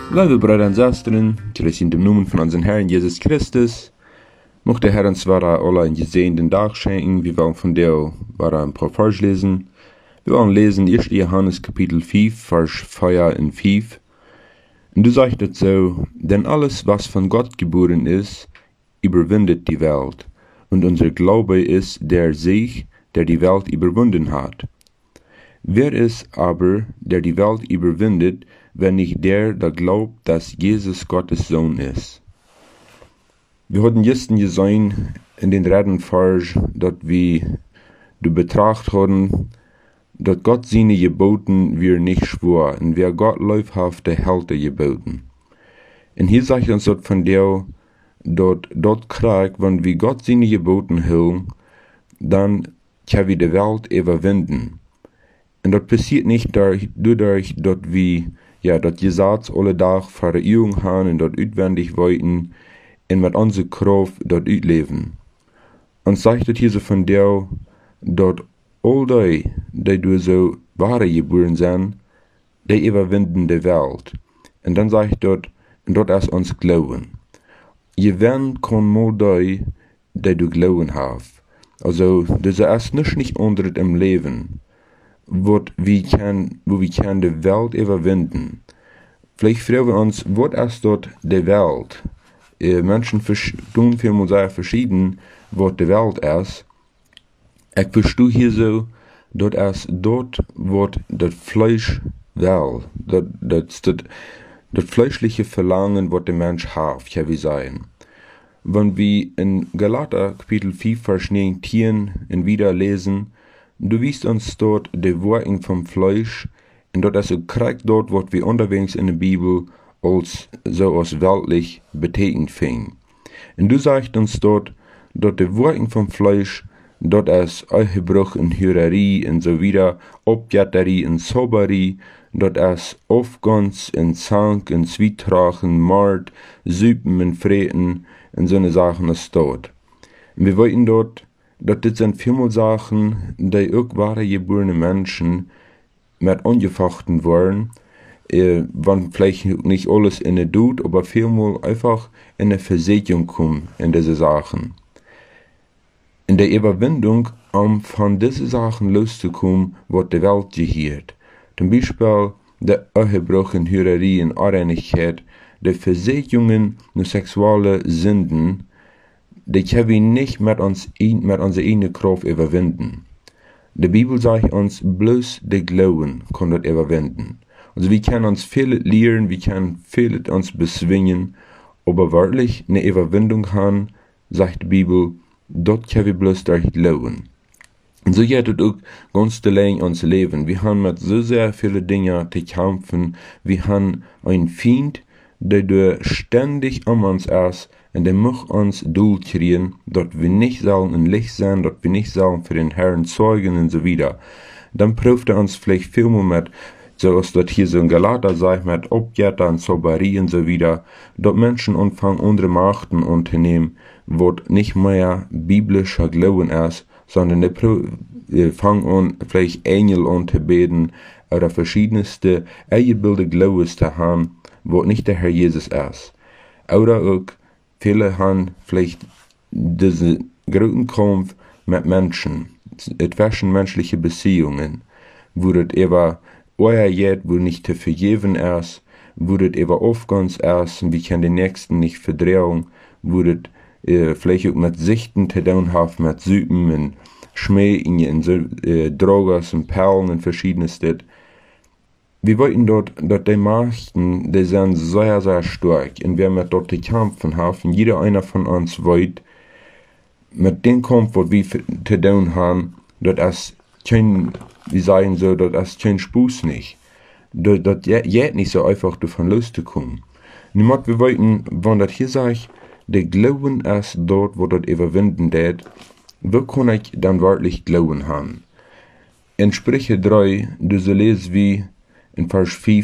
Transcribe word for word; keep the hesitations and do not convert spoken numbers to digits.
Liebe Brüder und Schwestern, ich in dem Namen von unserem Herrn Jesus Christus, möchte der Herr uns zwar alle einen gesegneten Tag schenken. Wir wollen von dir ein paar Vers lesen. Wir wollen lesen erster Johannes Kapitel fünf, Vers vier und fünf. Und du sagst es so, denn alles, was von Gott geboren ist, überwindet die Welt. Und unser Glaube ist der Sieg, der die Welt überwunden hat. Wer ist aber, der die Welt überwindet, wenn nicht der, der glaubt, dass Jesus Gottes Sohn ist? Wir hatten gestern gesehen in den dritten Vers, dass wir du betrachtet haben, dass Gott seine Geboten wir nicht schwor, und wer Gott läufhaft, der hält die Geboten. Und hier sagt uns dort von der, dass dort kriegt, wenn wir Gott seine Geboten hören, dann können wir die Welt überwinden. Und das passiert nicht dadurch, dass wir ja, das Gesetz alle Tag vor der Augen haben und das auswendig wollten und mit unserer Kraft das ausleben. Und sagt das hier so von der, dass all die, die durch so wahre geboren sind, die überwinden die Welt. Und dann sagt dort, und das ist uns Glauben. Gewinnen kann nur die, die du Glauben haben. Also, das ist nicht, nicht unter im Leben. Wo wir können, wo wir können die Welt überwinden. Vielleicht fragen wir uns, was ist dort die Welt? Äh, Menschen tun vielmal sehr verschieden, was die Welt ist. Ich verstehe hier so, dass es dort, wo das Fleisch will, das, das, das, das fleischliche Verlangen, was der Mensch hat, kann wir sagen. Wenn wir in Galater Kapitel fünf, Vers neunzehn in wieder lesen, du wiest uns dort die Worte vom Fleisch, und dort ist kriegt dort, was wir unterwegs in der Bibel als so als weltlich betekent finden. Und du sagst uns dort, dort die Worte vom Fleisch, dort ist Ehebruch und Hürerie und so wieder, Objetterie und Soberie, dort ist Aufgans und Zank und Zwietrachen, Mord, Süpen und Freten und so eine Sachen ist dort. Und wir wollten dort, dass das sind vielmal Sachen, die auch wahre geborene Menschen mit angefochten waren, äh, wann vielleicht nicht alles in der tut, aber vielmal einfach in der Versägung kommen in diese Sachen. In der Überwindung, um von diesen Sachen loszukommen, was die Welt gehört. Zum Beispiel der Ehebruch und Hürerie und Unreinigkeit, die Versägungen und sexuelle Sünden, die können wir nicht mit, uns, mit unserer eigenen Kraft überwinden. Die Bibel sagt uns, bloß der Glauben kann das überwinden. Also wir können uns viel lernen, wir können viel uns bezwingen, aber wirklich eine Überwindung haben, sagt die Bibel, dort können wir bloß durch Glauben. Und so geht es auch ganz allein unser Leben. Wir haben mit so sehr vielen Dingen zu kämpfen. Wir haben einen Feind, der ständig um uns ist, und der muss uns durchkriegen, dass wir nicht sollen in Licht sein, dass wir nicht sollen für den Herrn zeugen und so wieder. Dann prüft er uns vielleicht viel mehr mit, so als das hier so in Galater sagt, mit Objetter und Soberie und so wieder, dass Menschen anfangen, andere Machten unternehmen, was nicht mehr biblischer Glauben ist, sondern die fangen an, vielleicht Engel anzubeten oder verschiedenste eingebildete Glauben zu haben, wo nicht der Herr Jesus ist. Oder auch viele haben vielleicht diesen großen Kampf mit Menschen, zwischenmenschliche Beziehungen, wo das über euer Geld, wo nicht zu vergeben ist, wo das über Aufgangs ist, und wir können den Nächsten nicht verdrehen, wo das äh, vielleicht auch mit Sichten zu tun hat, mit Süpen und Schmähen und so, äh, Drogas und Perlen und verschiedenes. Wir wollten dort, dass die Machten, die sind sehr, sehr stark, und wer mit dort die kämpfen haben, jeder einer von uns wollt, mit dem Kampf, was wir zu tun haben, das ist kein, wir sagen so, das ist kein Spaß nicht. Das, das geht nicht so einfach, davon loszukommen. Niemand, wir wollten, wenn das hier sagt, der Glauben ist dort, wo das überwinden wird, wo kann ich dann wirklich Glauben haben? In Sprüche drei, du so lest wie in Vers fünf,